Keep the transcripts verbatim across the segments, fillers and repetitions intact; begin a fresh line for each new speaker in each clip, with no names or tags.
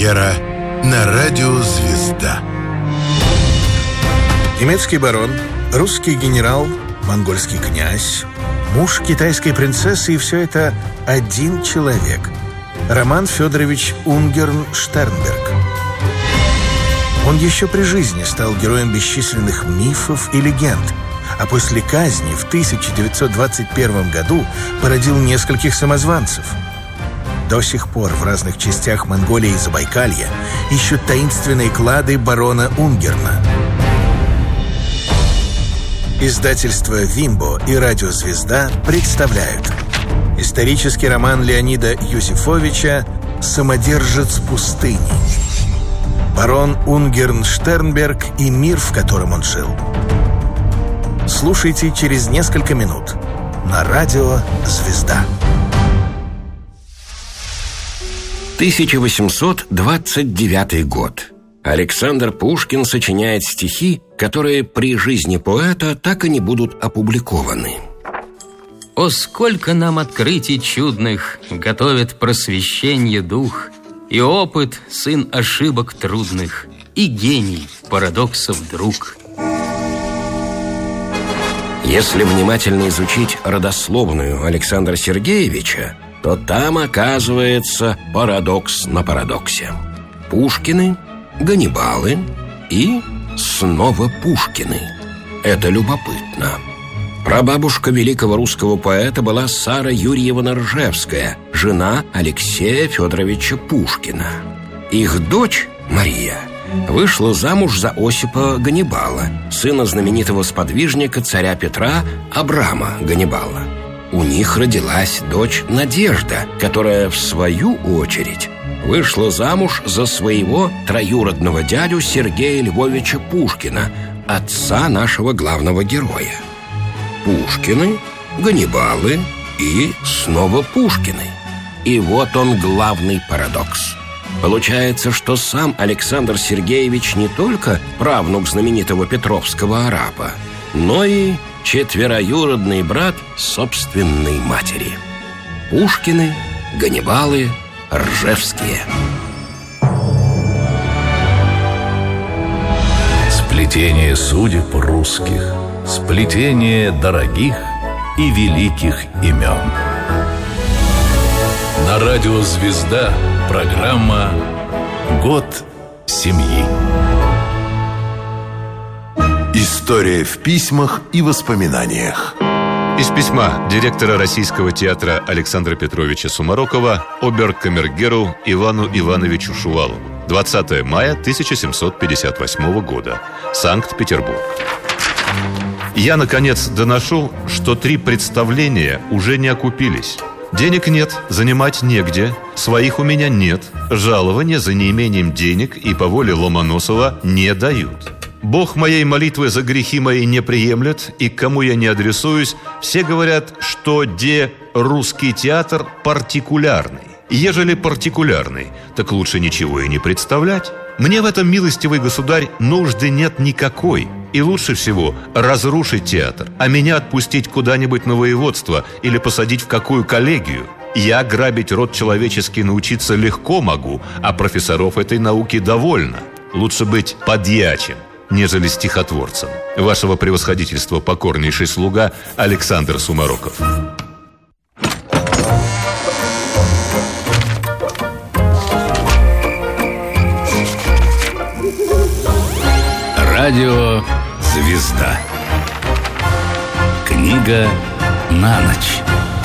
премьера на радио «Звезда».
Немецкий барон, русский генерал, монгольский князь, муж китайской принцессы, и все это один человек – Роман Федорович Унгерн-Штернберг. Он еще при жизни стал героем бесчисленных мифов и легенд, а после казни в тысяча девятьсот двадцать первом году породил нескольких самозванцев. До сих пор в разных частях Монголии и Забайкалья ищут таинственные клады барона Унгерна. Издательство «Вимбо» и радио «Звезда» представляют исторический роман Леонида Юзефовича «Самодержец пустыни». Барон Унгерн-Штернберг и мир, в котором он жил. Слушайте через несколько минут на радио «Звезда».
тысяча восемьсот двадцать девятый год. Александр Пушкин сочиняет стихи, которые при жизни поэта так и не будут опубликованы.
О, сколько нам открытий чудных готовит просвещение дух, и опыт — сын ошибок трудных, и гений парадоксов друг.
Если внимательно изучить родословную Александра Сергеевича, то там оказывается парадокс на парадоксе. Пушкины, Ганнибалы и снова Пушкины. Это любопытно. Прабабушка великого русского поэта была Сара Юрьевна Ржевская, жена Алексея Федоровича Пушкина. Их дочь, Мария, вышла замуж за Осипа Ганнибала, сына знаменитого сподвижника царя Петра Абрама Ганнибала. У них родилась дочь Надежда, которая, в свою очередь, вышла замуж за своего троюродного дядю Сергея Львовича Пушкина, отца нашего главного героя. Пушкины, Ганнибалы и снова Пушкины. И вот он, главный парадокс. Получается, что сам Александр Сергеевич не только правнук знаменитого петровского араба, но и четвероюродный брат собственной матери. Пушкины, Ганнибалы, Ржевские.
Сплетение судеб русских, сплетение дорогих и великих имен. На радио «Звезда» программа «Год семьи».
История в письмах и воспоминаниях.
Из письма директора Российского театра Александра Петровича Сумарокова обер-камергеру Ивану Ивановичу Шувалову. двадцатое мая тысяча семьсот пятьдесят восьмого года. Санкт-Петербург. Я, наконец, доношу, что три представления уже не окупились. Денег нет, занимать негде, своих у меня нет, жалования за неимением денег и по воле Ломоносова не дают. Бог моей молитвы за грехи мои не приемлет, и к кому я не адресуюсь, все говорят, что де русский театр партикулярный. Ежели партикулярный, так лучше ничего и не представлять. Мне в этом, милостивый государь, нужды нет никакой. И лучше всего разрушить театр, а меня отпустить куда-нибудь на воеводство или посадить в какую коллегию. Я грабить род человеческий научиться легко могу, а профессоров этой науки довольно. Лучше быть подьячим, нежели стихотворцем. Вашего превосходительства покорнейший слуга Александр Сумароков.
Радио «Звезда». Книга на ночь.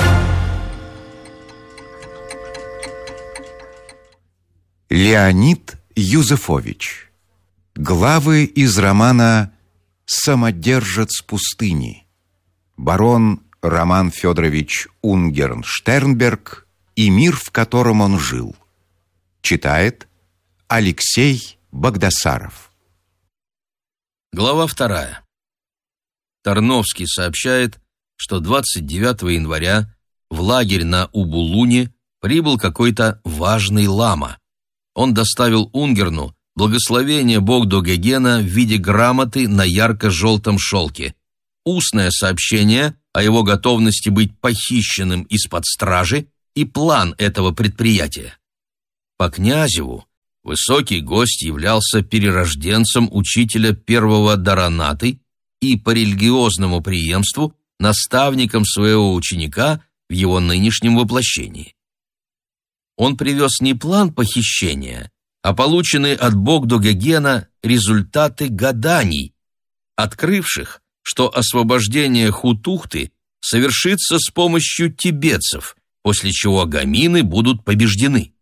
Леонид Юзефович. Главы из романа «Самодержец пустыни». Барон Роман Федорович Унгерн-Штернберг и мир, в котором он жил. Читает Алексей Багдасаров.
Глава вторая. Тарновский сообщает, что двадцать девятого января в лагерь на Убулуне прибыл какой-то важный лама. Он доставил Унгерну благословение Богдо-Гогена в виде грамоты на ярко-желтом шелке, устное сообщение о его готовности быть похищенным из-под стражи и план этого предприятия. По Князеву Высокий гость являлся перерожденцем учителя первого Даранаты и по религиозному преемству наставником своего ученика в его нынешнем воплощении. Он привез не план похищения, а полученные от Богдо-Гогена результаты гаданий, открывших, что освобождение Хутухты совершится с помощью тибетцев, после чего гамины будут побеждены.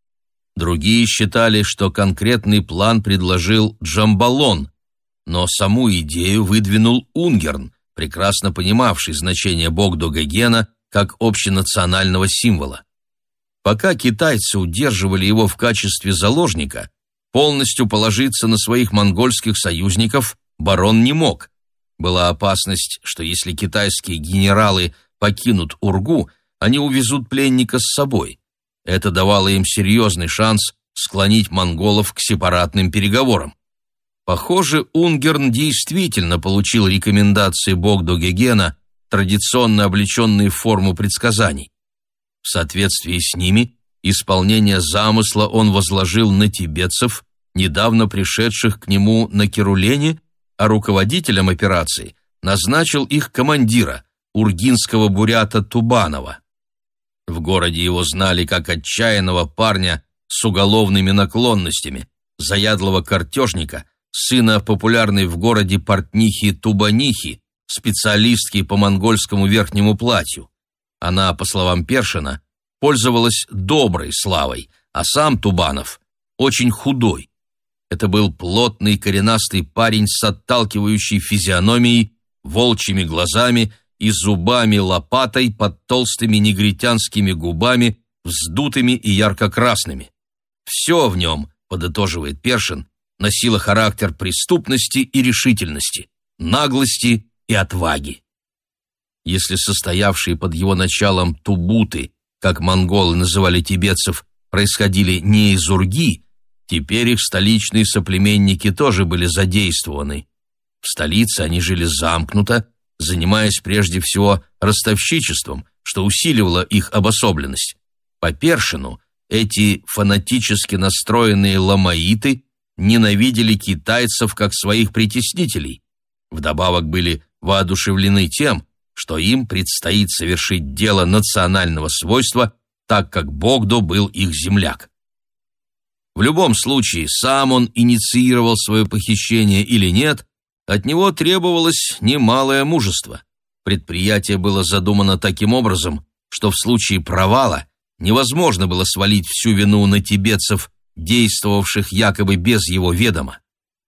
Другие считали, что конкретный план предложил Джамбалон, но саму идею выдвинул Унгерн, прекрасно понимавший значение Богдо-Гогена как общенационального символа. Пока китайцы удерживали его в качестве заложника, полностью положиться на своих монгольских союзников барон не мог. Была опасность, что если китайские генералы покинут Ургу, они увезут пленника с собой. Это давало им серьезный шанс склонить монголов к сепаратным переговорам. Похоже, Унгерн действительно получил рекомендации Богдо-Гогена, традиционно облеченные в форму предсказаний. В соответствии с ними исполнение замысла он возложил на тибетцев, недавно пришедших к нему на Керулене, а руководителем операции назначил их командира, ургинского бурята Тубанова. В городе его знали как отчаянного парня с уголовными наклонностями, заядлого картежника, сына популярной в городе портнихи Тубанихи, специалистки по монгольскому верхнему платью. Она, по словам Першина, пользовалась доброй славой, а сам Тубанов очень худой. Это был плотный коренастый парень с отталкивающей физиономией, волчьими глазами и зубами-лопатой под толстыми негритянскими губами, вздутыми и ярко-красными. Все в нем, подытоживает Першин, носило характер преступности и решительности, наглости и отваги. Если состоявшие под его началом тубуты, как монголы называли тибетцев, происходили не из Урги, теперь их столичные соплеменники тоже были задействованы. В столице они жили замкнуто, занимаясь прежде всего ростовщичеством, что усиливало их обособленность. По Першину, эти фанатически настроенные ламаиты ненавидели китайцев как своих притеснителей. Вдобавок были воодушевлены тем, что им предстоит совершить дело национального свойства, так как Богдо был их земляк. В любом случае, сам он инициировал свое похищение или нет, от него требовалось немалое мужество. Предприятие было задумано таким образом, что в случае провала невозможно было свалить всю вину на тибетцев, действовавших якобы без его ведома.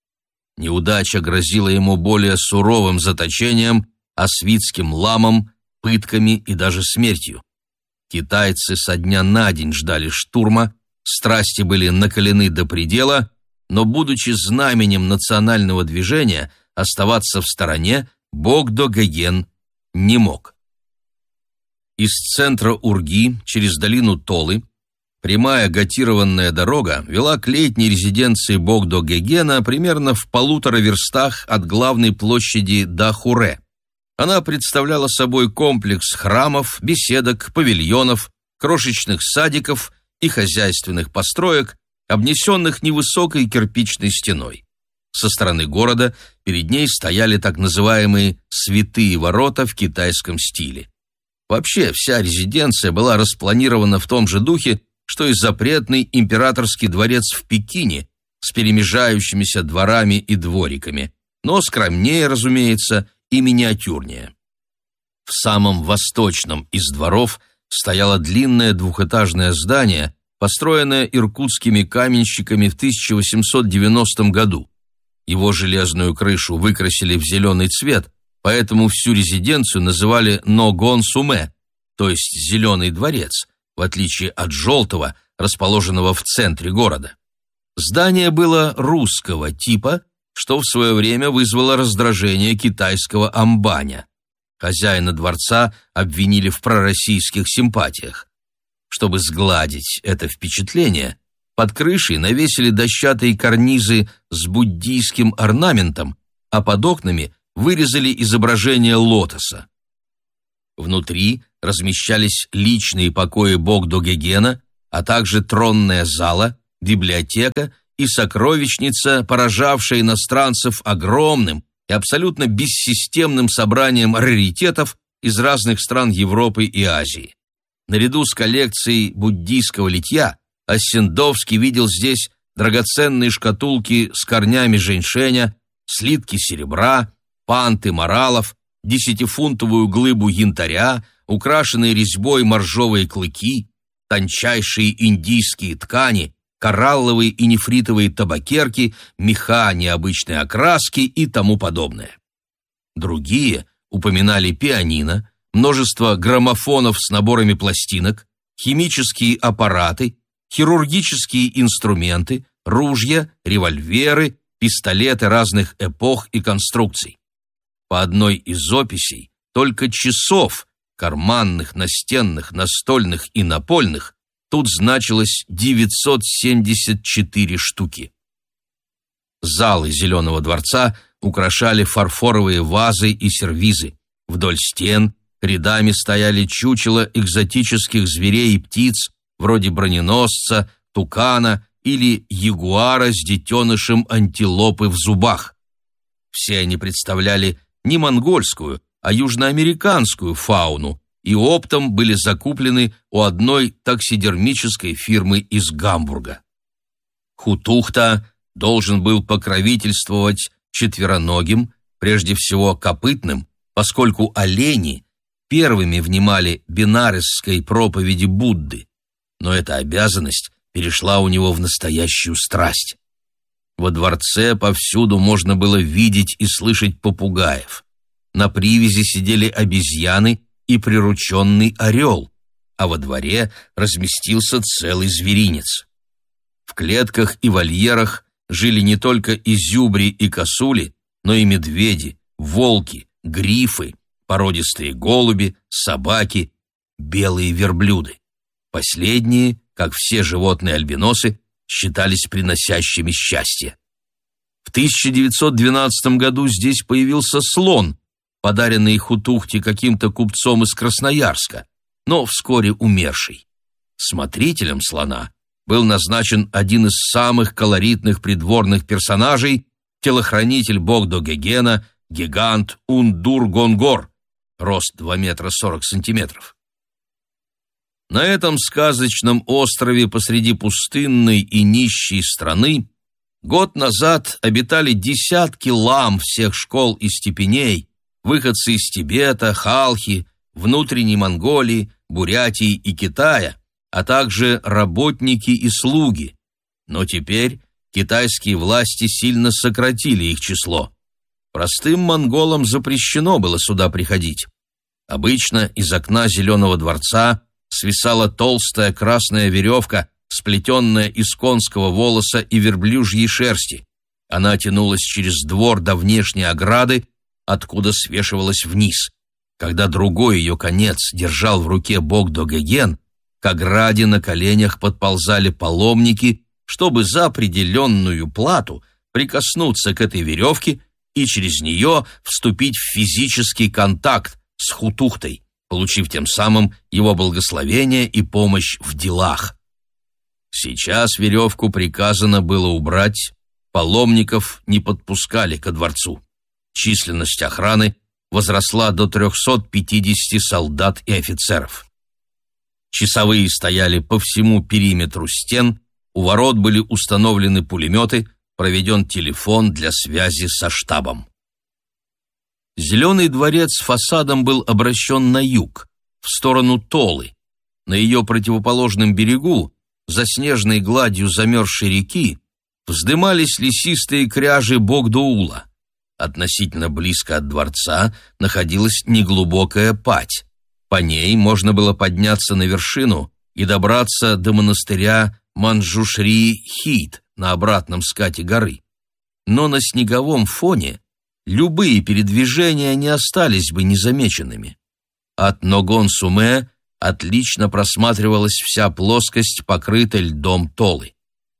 Неудача грозила ему более суровым заточением, освитским ламом, пытками и даже смертью. Китайцы со дня на день ждали штурма, страсти были накалены до предела, но, будучи знаменем национального движения, оставаться в стороне Богдо-Гоген не мог. Из центра Урги через долину Толы прямая гатированная дорога вела к летней резиденции Богдо-Гогена примерно в полутора верстах от главной площади Дахуре. Она представляла собой комплекс храмов, беседок, павильонов, крошечных садиков и хозяйственных построек, обнесенных невысокой кирпичной стеной. Со стороны города перед ней стояли так называемые «святые ворота» в китайском стиле. Вообще, вся резиденция была распланирована в том же духе, что и запретный императорский дворец в Пекине с перемежающимися дворами и двориками, но скромнее, разумеется, и миниатюрнее. В самом восточном из дворов стояло длинное двухэтажное здание, построенное иркутскими каменщиками в тысяча восемьсот девяностом году. Его железную крышу выкрасили в зеленый цвет, поэтому всю резиденцию называли Ногон-Суме, то есть «зеленый дворец», в отличие от желтого, расположенного в центре города. Здание было русского типа, что в свое время вызвало раздражение китайского амбаня. Хозяина дворца обвинили в пророссийских симпатиях. Чтобы сгладить это впечатление, под крышей навесили дощатые карнизы с буддийским орнаментом, а под окнами вырезали изображение лотоса. Внутри размещались личные покои Богдо-Гогена, а также тронная зала, библиотека и сокровищница, поражавшая иностранцев огромным и абсолютно бессистемным собранием раритетов из разных стран Европы и Азии. Наряду с коллекцией буддийского литья Оссендовский видел здесь драгоценные шкатулки с корнями женьшеня, слитки серебра, панты маралов, десятифунтовую глыбу янтаря, украшенные резьбой моржовые клыки, тончайшие индийские ткани, коралловые и нефритовые табакерки, меха необычной окраски и тому подобное. Другие упоминали пианино, множество граммофонов с наборами пластинок, химические аппараты, хирургические инструменты, ружья, револьверы, пистолеты разных эпох и конструкций. По одной из описей только часов, карманных, настенных, настольных и напольных, тут значилось девятьсот семьдесят четыре штуки. Залы Зеленого дворца украшали фарфоровые вазы и сервизы. Вдоль стен рядами стояли чучела экзотических зверей и птиц, вроде броненосца, тукана или ягуара с детенышем антилопы в зубах. Все они представляли не монгольскую, а южноамериканскую фауну и оптом были закуплены у одной таксидермической фирмы из Гамбурга. Хутухта должен был покровительствовать четвероногим, прежде всего копытным, поскольку олени первыми внимали бинаресской проповеди Будды, но эта обязанность перешла у него в настоящую страсть. Во дворце повсюду можно было видеть и слышать попугаев. На привязи сидели обезьяны и прирученный орел, а во дворе разместился целый зверинец. В клетках и вольерах жили не только изюбри и косули, но и медведи, волки, грифы, породистые голуби, собаки, белые верблюды. Последние, как все животные-альбиносы, считались приносящими счастье. В тысяча девятьсот двенадцатом году здесь появился слон, подаренный Хутухте каким-то купцом из Красноярска, но вскоре умерший. Смотрителем слона был назначен один из самых колоритных придворных персонажей, телохранитель Богдо-Гегена, гигант Ундур-Гонгор, рост два метра сорок сантиметров. На этом сказочном острове посреди пустынной и нищей страны год назад обитали десятки лам всех школ и степеней, выходцы из Тибета, Халхи, внутренней Монголии, Бурятии и Китая, а также работники и слуги. Но теперь китайские власти сильно сократили их число. Простым монголам запрещено было сюда приходить. Обычно из окна Зеленого дворца свисала толстая красная веревка, сплетенная из конского волоса и верблюжьей шерсти. Она тянулась через двор до внешней ограды, откуда свешивалась вниз. Когда другой ее конец держал в руке Богдо-Геген, к ограде на коленях подползали паломники, чтобы за определенную плату прикоснуться к этой веревке и через нее вступить в физический контакт с Хутухтой, получив тем самым его благословение и помощь в делах. Сейчас веревку приказано было убрать, паломников не подпускали ко дворцу. Численность охраны возросла до трехсот пятидесяти солдат и офицеров. Часовые стояли по всему периметру стен, у ворот были установлены пулеметы, проведен телефон для связи со штабом. Зеленый дворец фасадом был обращен на юг, в сторону Толы. На ее противоположном берегу, за снежной гладью замерзшей реки, вздымались лесистые кряжи Богдуула. Относительно близко от дворца находилась неглубокая пать. По ней можно было подняться на вершину и добраться до монастыря Манджушри-Хит на обратном скате горы. Но на снеговом фоне любые передвижения не остались бы незамеченными. От Ногон-Суме отлично просматривалась вся плоскость, покрытая льдом Толы.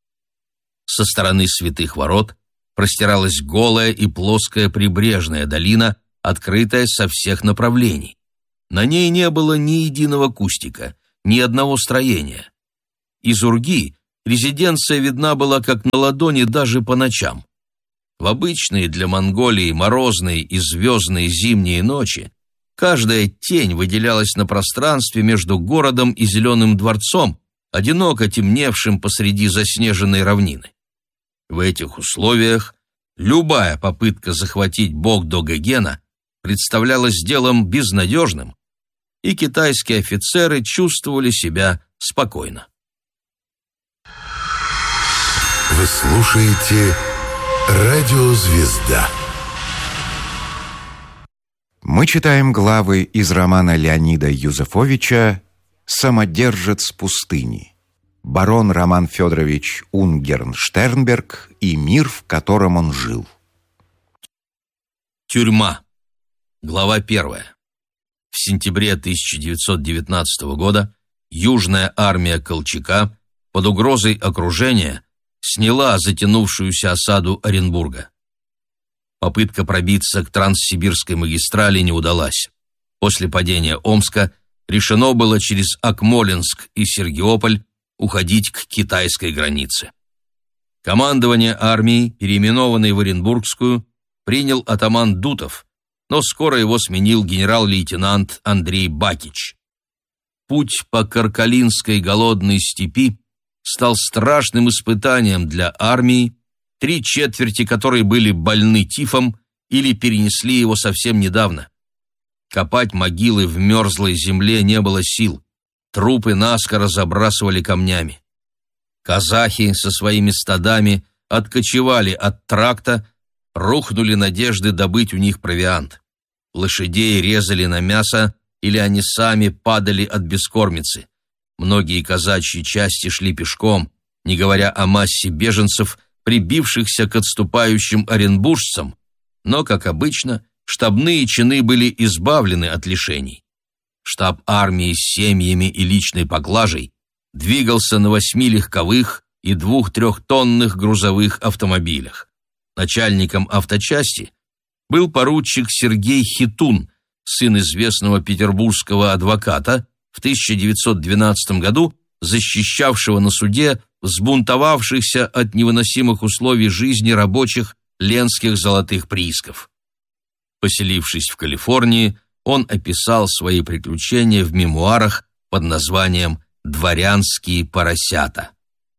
Со стороны Святых Ворот простиралась голая и плоская прибрежная долина, открытая со всех направлений. На ней не было ни единого кустика, ни одного строения. Из Урги резиденция видна была как на ладони даже по ночам. В обычные для Монголии морозные и звездные зимние ночи каждая тень выделялась на пространстве между городом и Зеленым дворцом, одиноко темневшим посреди заснеженной равнины. В этих условиях любая попытка захватить Богдо-Гогена представлялась делом безнадежным, и китайские офицеры чувствовали себя спокойно.
Вы слушаете «Радио Звезда».
Мы читаем главы из романа Леонида Юзефовича «Самодержец пустыни». Барон Роман Федорович Унгерн-Штернберг и мир, в котором он жил.
Тюрьма. Глава первая. В сентябре тысяча девятьсот девятнадцатого года Южная армия Колчака под угрозой окружения сняла затянувшуюся осаду Оренбурга. Попытка пробиться к Транссибирской магистрали не удалась. После падения Омска решено было через Акмолинск и Сергиополь уходить к китайской границе. Командование армии, переименованной в Оренбургскую, принял атаман Дутов, но скоро его сменил генерал-лейтенант Андрей Бакич. Путь по Каркалинской голодной степи стал страшным испытанием для армии, три четверти которой были больны тифом или перенесли его совсем недавно. Копать могилы в мерзлой земле не было сил, трупы наскоро забрасывали камнями. Казахи со своими стадами откочевали от тракта, рухнули надежды добыть у них провиант. Лошадей резали на мясо, или они сами падали от бескормицы. Многие казачьи части шли пешком, не говоря о массе беженцев, прибившихся к отступающим оренбуржцам, но, как обычно, штабные чины были избавлены от лишений. Штаб армии с семьями и личной поклажей двигался на восьми легковых и двух трехтонных грузовых автомобилях. Начальником авточасти был поручик Сергей Хитун, сын известного петербургского адвоката, в тысяча девятьсот двенадцатом году защищавшего на суде взбунтовавшихся от невыносимых условий жизни рабочих ленских золотых приисков. Поселившись в Калифорнии, он описал свои приключения в мемуарах под названием «Дворянские поросята».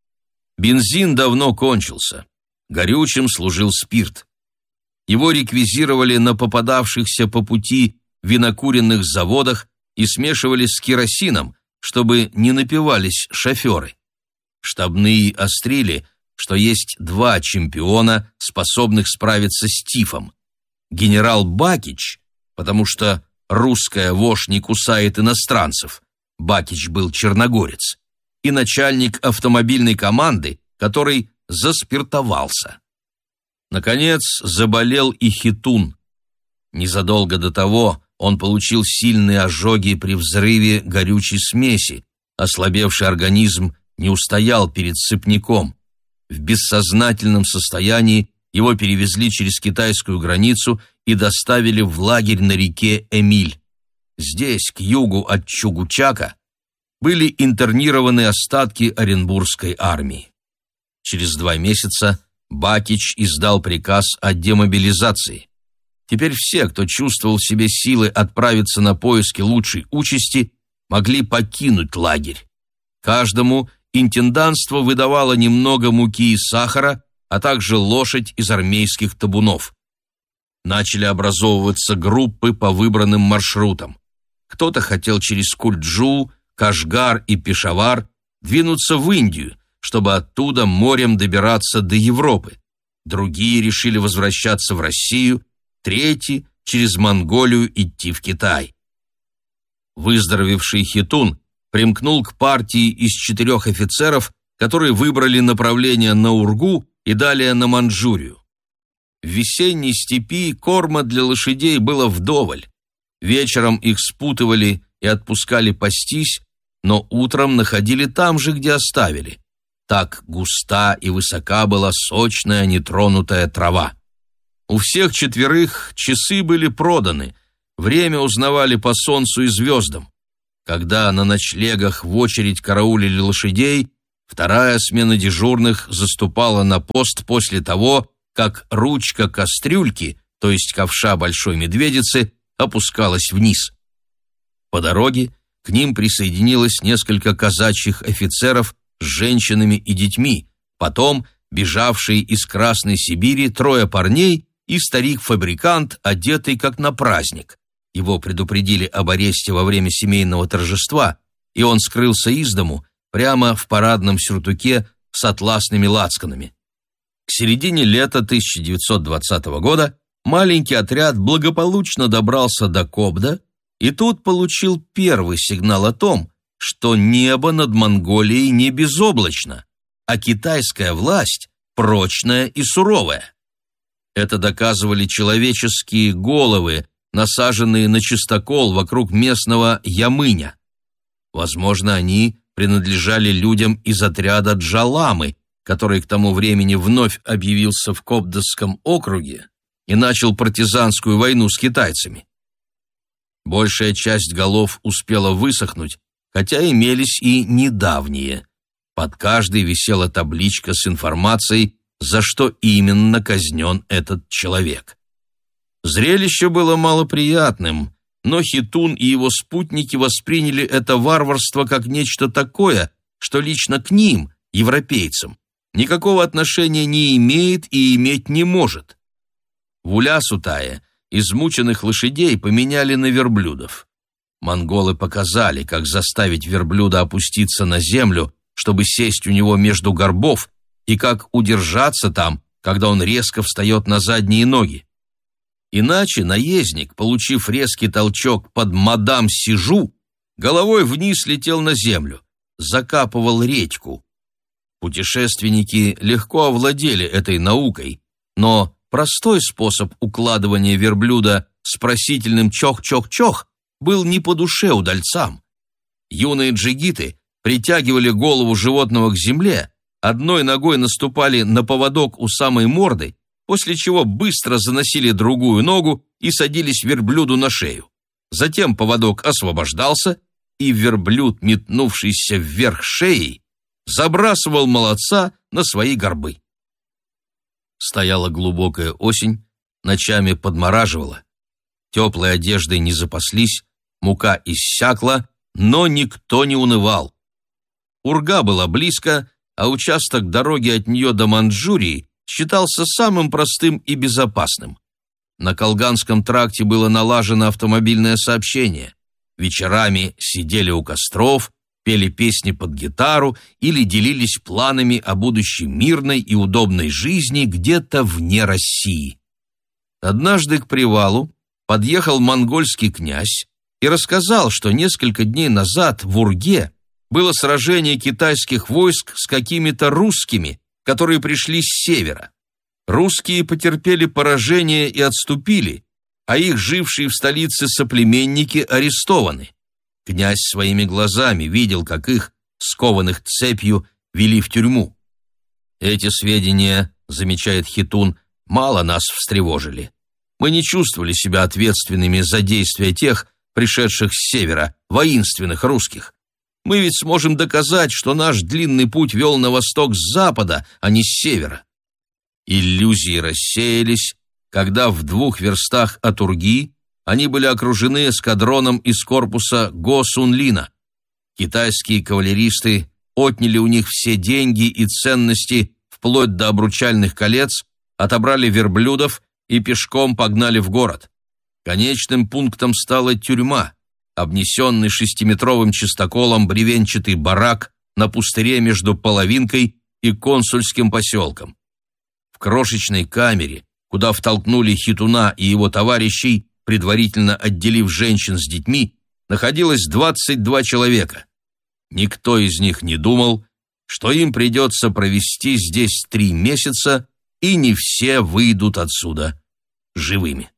Бензин давно кончился, горючим служил спирт. Его реквизировали на попадавшихся по пути винокуренных заводах и смешивали с керосином, чтобы не напивались шоферы. Штабные острили, что есть два чемпиона, способных справиться с тифом. Генерал Бакич, потому что русская вошь не кусает иностранцев, Бакич был черногорец, и начальник автомобильной команды, который заспиртовался. Наконец, заболел и Хитун. Незадолго до того он получил сильные ожоги при взрыве горючей смеси, ослабевший организм не устоял перед сыпняком. В бессознательном состоянии его перевезли через китайскую границу и доставили в лагерь на реке Эмиль. Здесь, к югу от Чугучака, были интернированы остатки Оренбургской армии. Через два месяца Бакич издал приказ о демобилизации. Теперь все, кто чувствовал в себе силы отправиться на поиски лучшей участи, могли покинуть лагерь. Каждому интендантство выдавало немного муки и сахара, а также лошадь из армейских табунов. Начали образовываться группы по выбранным маршрутам. Кто-то хотел через Кульджу, Кашгар и Пешавар двинуться в Индию, чтобы оттуда морем добираться до Европы. Другие решили возвращаться в Россию, третий — через Монголию идти в Китай. Выздоровевший Хитун примкнул к партии из четырех офицеров, которые выбрали направление на Ургу и далее на Манчжурию. В весенней степи корма для лошадей было вдоволь. Вечером их спутывали и отпускали пастись, но утром находили там же, где оставили. Так густа и высока была сочная нетронутая трава. У всех четверых часы были проданы, время узнавали по солнцу и звездам. Когда на ночлегах в очередь караулили лошадей, Вторая смена дежурных заступала на пост после того, как ручка кастрюльки, то есть ковша большой медведицы, опускалась вниз. По дороге к ним присоединилось несколько казачьих офицеров с женщинами и детьми, потом бежавшие из Красной Сибири трое парней и старик-фабрикант, одетый как на праздник. Его предупредили об аресте во время семейного торжества, и он скрылся из дому прямо в парадном сюртуке с атласными лацканами. К середине лета тысяча девятьсот двадцатого года маленький отряд благополучно добрался до Кобда, и тут получил первый сигнал о том, что небо над Монголией не безоблачно, а китайская власть прочная и суровая. Это доказывали человеческие головы, насаженные на чистокол вокруг местного Ямыня. Возможно, они принадлежали людям из отряда Джаламы, который к тому времени вновь объявился в Кобдасском округе и начал партизанскую войну с китайцами. Большая часть голов успела высохнуть, хотя имелись и недавние. Под каждой висела табличка с информацией, за что именно казнен этот человек. Зрелище было малоприятным, но Хитун и его спутники восприняли это варварство как нечто такое, что лично к ним, европейцам, никакого отношения не имеет и иметь не может. В Улясутае измученных лошадей поменяли на верблюдов. Монголы показали, как заставить верблюда опуститься на землю, чтобы сесть у него между горбов, и как удержаться там, когда он резко встает на задние ноги. Иначе наездник, получив резкий толчок под мадам Сижу, головой вниз летел на землю, закапывал редьку. Путешественники легко овладели этой наукой, но простой способ укладывания верблюда с просительным чох-чох-чох был не по душе удальцам. Юные джигиты притягивали голову животного к земле, одной ногой наступали на поводок у самой морды, после чего быстро заносили другую ногу и садились верблюду на шею. Затем поводок освобождался, и верблюд, метнувшийся вверх шеей, забрасывал молодца на свои горбы. Стояла глубокая осень, ночами подмораживала. Теплой одеждой не запаслись, мука иссякла, но никто не унывал. Урга была близко, а участок дороги от нее до Манчжурии считался самым простым и безопасным. На Колганском тракте было налажено автомобильное сообщение. Вечерами сидели у костров, пели песни под гитару или делились планами о будущей мирной и удобной жизни где-то вне России. Однажды к привалу подъехал монгольский князь и рассказал, что несколько дней назад в Урге было сражение китайских войск с какими-то русскими, которые пришли с севера. Русские потерпели поражение и отступили, а их жившие в столице соплеменники арестованы. Князь своими глазами видел, как их, скованных цепью, вели в тюрьму. Эти сведения, замечает Хитун, мало нас встревожили. Мы не чувствовали себя ответственными за действия тех, пришедших с севера, воинственных русских. Мы ведь сможем доказать, что наш длинный путь вел на восток с запада, а не с севера. Иллюзии рассеялись, когда в двух верстах от Урги они были окружены эскадроном из корпуса Го Сунлина. Китайские кавалеристы отняли у них все деньги и ценности вплоть до обручальных колец, отобрали верблюдов и пешком погнали в город. Конечным пунктом стала тюрьма, обнесенный шестиметровым чистоколом бревенчатый барак на пустыре между Половинкой и Консульским поселком. В крошечной камере, куда втолкнули Хитуна и его товарищей, предварительно отделив женщин с детьми, находилось двадцать два человека. Никто из них не думал, что им придется провести здесь три месяца, и не все выйдут отсюда живыми.